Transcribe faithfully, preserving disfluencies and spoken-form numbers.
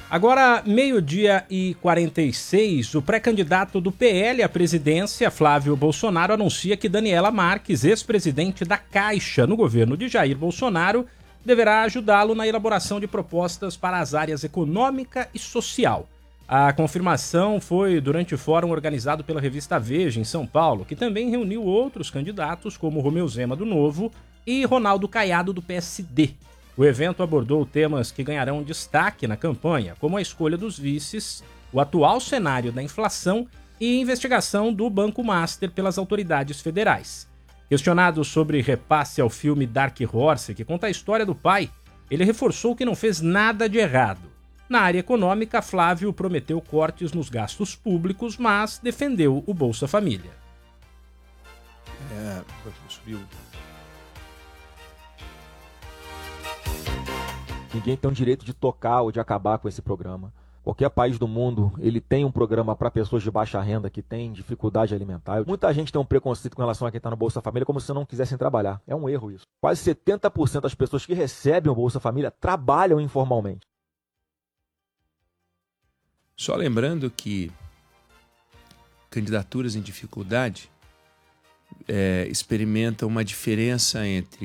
Agora, meio-dia e quarenta e seis, o pré-candidato do P L à presidência, Flávio Bolsonaro, anuncia que Daniela Marques, ex-presidente da Caixa no governo de Jair Bolsonaro, deverá ajudá-lo na elaboração de propostas para as áreas econômica e social. A confirmação foi durante o fórum organizado pela revista Veja, em São Paulo, que também reuniu outros candidatos, como Romeu Zema, do Novo, e Ronaldo Caiado, do P S D. O evento abordou temas que ganharão destaque na campanha, como a escolha dos vices, o atual cenário da inflação e a investigação do Banco Master pelas autoridades federais. Questionado sobre repasse ao filme Dark Horse, que conta a história do pai, ele reforçou que não fez nada de errado. Na área econômica, Flávio prometeu cortes nos gastos públicos, mas defendeu o Bolsa Família. É, subiu. Ninguém tem o direito de tocar ou de acabar com esse programa. Qualquer país do mundo, ele tem um programa para pessoas de baixa renda que têm dificuldade alimentar. Muita gente tem um preconceito com relação a quem está no Bolsa Família, como se não quisessem trabalhar. É um erro isso. Quase setenta por cento das pessoas que recebem o Bolsa Família trabalham informalmente. Só lembrando que candidaturas em dificuldade é, experimentam uma diferença entre